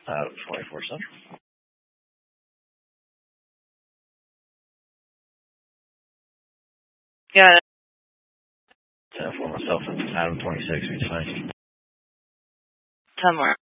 Out of 24 Central. Got it. 10 for myself. Adam 26. It's fine. 10 more.